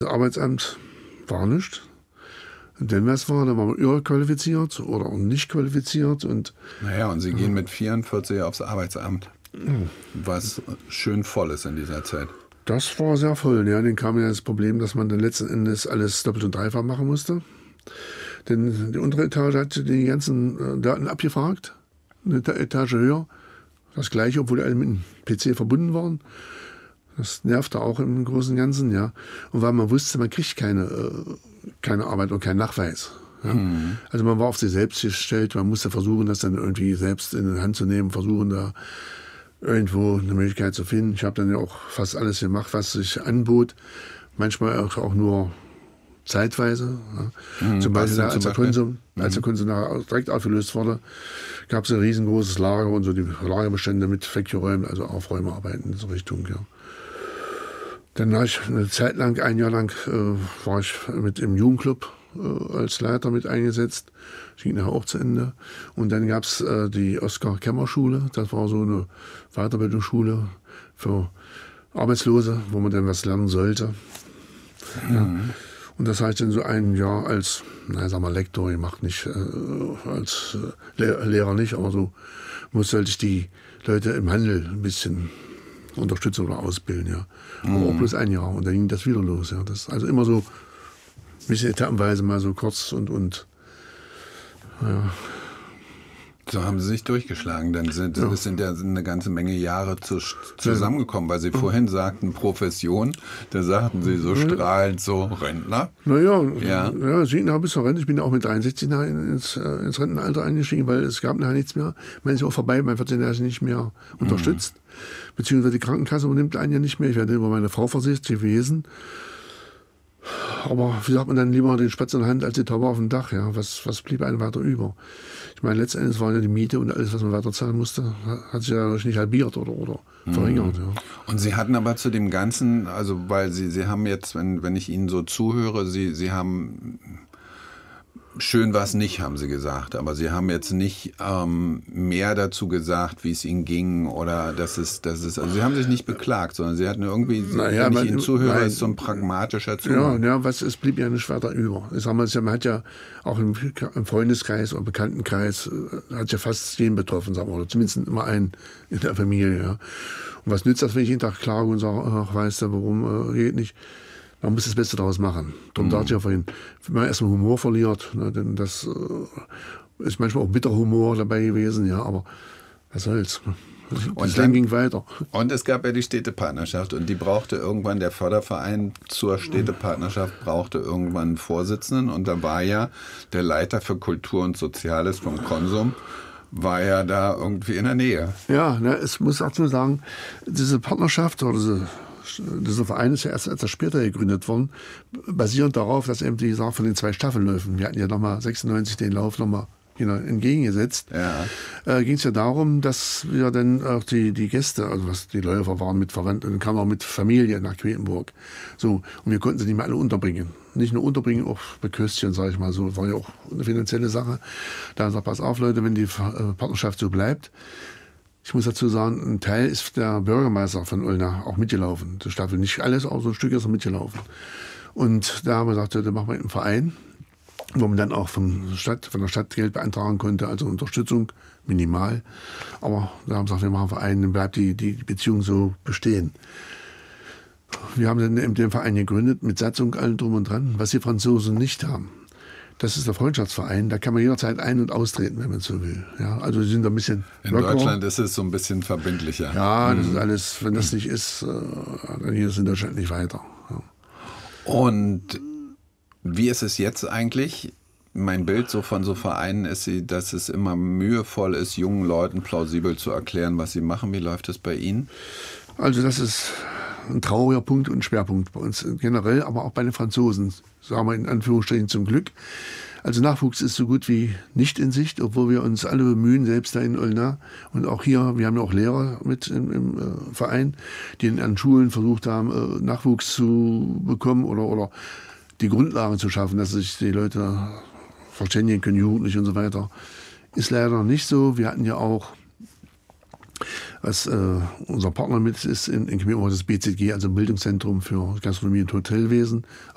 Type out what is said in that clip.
Arbeitsamt war nichts. Und wenn was war, dann war man überqualifiziert oder auch nicht qualifiziert. Und naja, Sie gehen mit 44 aufs Arbeitsamt, was schön voll ist in dieser Zeit. Das war sehr voll. Ja, dann kam ja das Problem, dass man dann letzten Endes alles doppelt und dreifach machen musste. Denn die untere Etage hat die ganzen Daten abgefragt, eine Etage höher. Das Gleiche, obwohl alle mit dem PC verbunden waren. Das nervte auch im Großen und Ganzen, ja. Und weil man wusste, man kriegt keine Arbeit und keinen Nachweis. Ja. Also man war auf sich selbst gestellt, man musste versuchen, das dann irgendwie selbst in die Hand zu nehmen, versuchen da irgendwo eine Möglichkeit zu finden. Ich habe dann ja auch fast alles gemacht, was sich anbot. Manchmal auch nur zeitweise. Ja. Zum Beispiel, als der Konsum direkt aufgelöst wurde, gab es ein riesengroßes Lager und so die Lagerbestände mit weggeräumt, also Aufräumarbeiten in diese Richtung. Ja. Dann war ich eine Zeit lang, ein Jahr lang, war ich mit im Jugendclub als Leiter mit eingesetzt. Das ging nachher auch zu Ende. Und dann gab es die Oskar-Kemmer-Schule. Das war so eine Weiterbildungsschule für Arbeitslose, wo man dann was lernen sollte. Ja. Und das habe ich dann so ein Jahr als, Lektor gemacht, nicht als Lehrer nicht, aber so sollte ich die Leute im Handel ein bisschen unterstützen oder ausbilden, ja. Aber auch bloß ein Jahr und dann ging das wieder los, ja. Das, also immer so ein bisschen etappenweise mal so kurz und ja. So haben Sie sich durchgeschlagen, dann sind ja eine ganze Menge Jahre zusammengekommen, weil Sie vorhin sagten Profession, da sagten Sie so strahlend so Rentner. Ja, es ging nachher bis zur Rente. Ich bin ja auch mit 63 ins Rentenalter eingestiegen, weil es gab nachher nichts mehr. Man ist ja auch vorbei, man wird ja nicht mehr unterstützt. Beziehungsweise die Krankenkasse übernimmt einen ja nicht mehr. Ich werde über meine Frau versichert gewesen. Aber wie sagt man dann, lieber den Spatz in der Hand als die Taube auf dem Dach, ja? Was blieb einem weiter über? Ich meine, letztendlich war ja die Miete und alles, was man weiter zahlen musste, hat sich ja nicht halbiert oder verringert. Ja. Und Sie hatten aber zu dem Ganzen, also weil Sie haben jetzt, wenn ich Ihnen so zuhöre, Sie haben, schön war es nicht, haben Sie gesagt, aber Sie haben jetzt nicht mehr dazu gesagt, wie es Ihnen ging oder also Sie haben sich nicht beklagt, sondern Sie hatten irgendwie, wenn ich Ihnen zuhöre, ist so ein pragmatischer Zugang. Ja, es blieb ja nicht weiter über. Ich sag mal, man hat ja auch im Freundeskreis oder Bekanntenkreis, hat ja fast jeden betroffen, sagen wir, oder zumindest immer einen in der Familie. Ja. Und was nützt das, wenn ich jeden Tag klage und sage, ach, weißt du, warum geht nicht? Man muss das Beste daraus machen. Darum dachte ich ja vorhin, wenn man erstmal Humor verliert, ne, denn das ist manchmal auch bitterer Humor dabei gewesen, ja, aber was soll's. Und dann ging weiter. Und es gab ja die Städtepartnerschaft und die brauchte irgendwann, der Förderverein zur Städtepartnerschaft brauchte irgendwann einen Vorsitzenden und da war ja der Leiter für Kultur und Soziales vom Konsum, war ja da irgendwie in der Nähe. Ja, ne, es muss dazu sagen, diese Partnerschaft oder dieser Verein ist ja erst etwas später gegründet worden, basierend darauf, dass eben die Sache von den 2 Staffelläufen, wir hatten ja nochmal 96 den Lauf nochmal entgegengesetzt, ging es ja darum, dass wir dann auch die Gäste, also was die Läufer waren mit Verwandten, kamen auch mit Familie nach Quedlinburg. So, und wir konnten sie nicht mehr alle unterbringen. Nicht nur unterbringen, auch beköstigen, sage ich mal so. War ja auch eine finanzielle Sache. Da sagt, pass auf, Leute, wenn die Partnerschaft so bleibt. Ich muss dazu sagen, ein Teil ist der Bürgermeister von Olna auch mitgelaufen. Die Staffel nicht alles, aber so ein Stück ist er mitgelaufen. Und da haben wir gesagt, da machen wir einen Verein, wo man dann auch von der Stadt Geld beantragen konnte, also Unterstützung, minimal. Aber da haben wir gesagt, wir machen einen Verein, dann bleibt die Beziehung so bestehen. Wir haben dann eben den Verein gegründet, mit Satzung, allem drum und dran, was die Franzosen nicht haben. Das ist der Freundschaftsverein, da kann man jederzeit ein- und austreten, wenn man so will. Ja, also sie sind ein bisschen in lockerer. Deutschland ist es so ein bisschen verbindlicher. Ja, das ist alles, wenn das nicht ist, dann geht es in Deutschland nicht weiter. Ja. Und wie ist es jetzt eigentlich? Mein Bild so von so Vereinen ist, dass es immer mühevoll ist, jungen Leuten plausibel zu erklären, was sie machen. Wie läuft es bei Ihnen? Also das ist ein trauriger Punkt und Schwerpunkt bei uns generell, aber auch bei den Franzosen, sagen wir in Anführungsstrichen zum Glück. Also Nachwuchs ist so gut wie nicht in Sicht, obwohl wir uns alle bemühen, selbst da in Olna. Und auch hier, wir haben ja auch Lehrer mit im Verein, die an Schulen versucht haben, Nachwuchs zu bekommen oder die Grundlagen zu schaffen, dass sich die Leute verständigen können, jugendlich und so weiter. Ist leider noch nicht so. Wir hatten ja auch, was unser Partner mit ist in Quedlinburg, das BZG, also Bildungszentrum für Gastronomie und Hotelwesen.